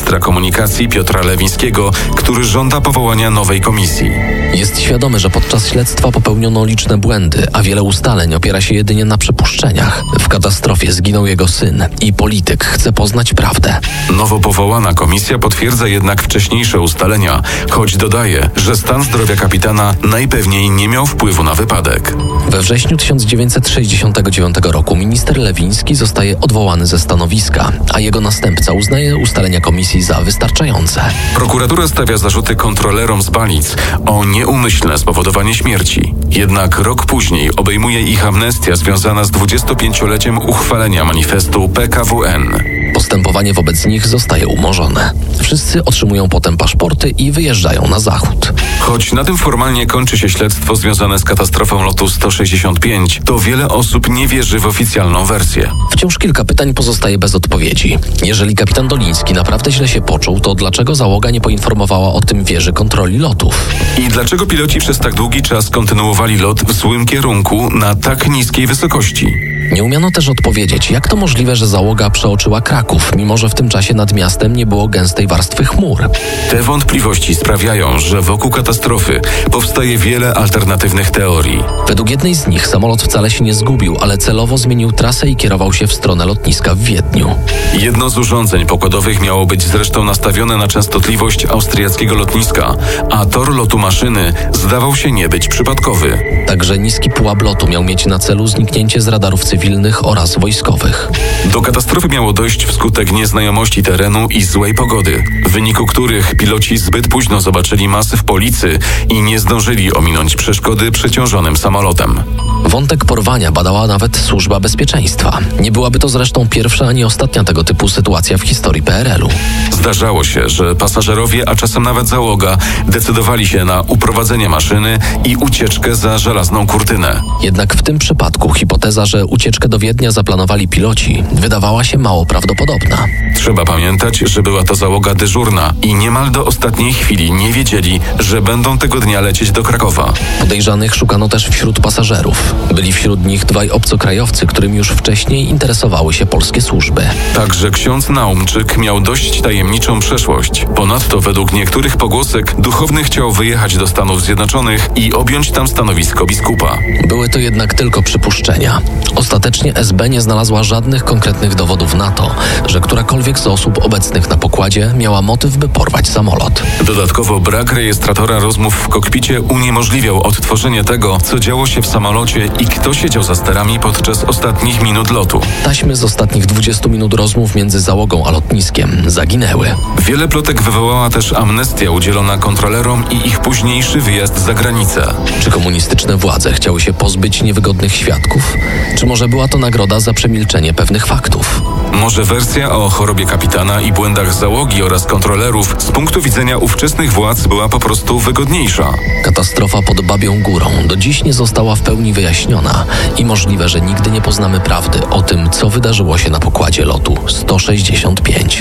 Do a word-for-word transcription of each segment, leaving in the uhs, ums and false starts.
ministra komunikacji Piotra Lewińskiego, który żąda powołania nowej komisji. Jest świadomy, że podczas śledztwa popełniono liczne błędy, a wiele ustaleń opiera się jedynie na przypuszczeniach. W katastrofie zginął jego syn i polityk chce poznać prawdę. Nowo powołana komisja potwierdza jednak wcześniejsze ustalenia, choć dodaje, że stan zdrowia kapitana najpewniej nie miał wpływu na wypadek. We wrześniu tysiąc dziewięćset sześćdziesiątego dziewiątego roku minister Lewiński zostaje odwołany ze stanowiska, a jego następca uznaje ustalenia komisji za wystarczające. Prokuratura stawia zarzuty kontrolerom z Balic o nieumyślne spowodowanie śmierci. Jednak rok później obejmuje ich amnestia związana z dwudziestopięcioleciem uchwalenia manifestu P K W N. Postępowanie wobec nich zostaje umorzone. Wszyscy otrzymują potem paszporty i wyjeżdżają na zachód. Choć na tym formalnie kończy się śledztwo związane z katastrofą lotu sto sześćdziesiąt pięć, to wiele osób nie wierzy w oficjalną wersję. Wciąż kilka pytań pozostaje bez odpowiedzi. Jeżeli kapitan Doliński naprawdę źle się poczuł, to dlaczego załoga nie poinformowała o tym wieży kontroli lotów? I dlaczego piloci przez tak długi czas kontynuowali lot w złym kierunku na tak niskiej wysokości? Nie umiano też odpowiedzieć, jak to możliwe, że załoga przeoczyła Kraków, mimo że w tym czasie nad miastem nie było gęstej warstwy chmur. Te wątpliwości sprawiają, że wokół katastrofy powstaje wiele alternatywnych teorii. Według jednej z nich samolot wcale się nie zgubił, ale celowo zmienił trasę i kierował się w stronę lotniska w Wiedniu. Jedno z urządzeń pokładowych miało być zresztą nastawione na częstotliwość austriackiego lotniska, a tor lotu maszyny zdawał się nie być przypadkowy. Także niski pułap lotu miał mieć na celu zniknięcie z radarów cywilnych oraz wojskowych. Do katastrofy miało dojść wskutek nieznajomości terenu i złej pogody, w wyniku których piloci zbyt późno zobaczyli masyw Policy i nie zdążyli ominąć przeszkody przeciążonym samolotem. Wątek porwania badała nawet Służba Bezpieczeństwa. Nie byłaby to zresztą pierwsza ani ostatnia tego typu sytuacja w historii P R L u. Zdarzało się, że pasażerowie, a czasem nawet załoga, decydowali się na uprowadzenie maszyny i ucieczkę za żelazną kurtynę. Jednak w tym przypadku hipoteza, że ucieczkę do Wiednia zaplanowali piloci, wydawała się mało prawdopodobna. Trzeba pamiętać, że była to załoga dyżurna i niemal do ostatniej chwili nie wiedzieli, że będą tego dnia lecieć do Krakowa. Podejrzanych szukano też wśród pasażerów. Byli wśród nich dwaj obcokrajowcy, którym już wcześniej interesowały się polskie służby. Także ksiądz Naumczyk miał dość tajemniczą przeszłość. Ponadto według niektórych pogłosek duchowny chciał wyjechać do Stanów Zjednoczonych i objąć tam stanowisko biskupa. Były to jednak tylko przypuszczenia. Ostatecznie S B nie znalazła żadnych konkretnych dowodów na to, że którakolwiek z osób obecnych na pokładzie miała motyw, by porwać samolot. Dodatkowo brak rejestratora rozmów w kokpicie uniemożliwiał odtworzenie tego, co działo się w samolocie i kto siedział za sterami podczas ostatnich minut lotu. Taśmy z ostatnich dwudziestu minut rozmów między załogą a lotniskiem zaginęły. Wiele plotek wywołała też amnestia udzielona kontrolerom i ich późniejszy wyjazd za granicę. Czy komunistyczne władze chciały się pozbyć niewygodnych świadków? Czy może była to nagroda za przemilczenie pewnych faktów? Może wersja o chorobie kapitana i błędach załogi oraz kontrolerów z punktu widzenia ówczesnych władz była po prostu wygodniejsza. Katastrofa pod Babią Górą do dziś nie została w pełni wyjaśniona i możliwe, że nigdy nie poznamy prawdy o tym, co wydarzyło się na pokładzie lotu sto sześćdziesiąt pięć.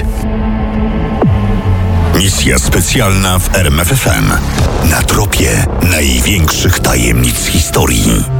Misja specjalna w R M F F M. Na tropie największych tajemnic historii.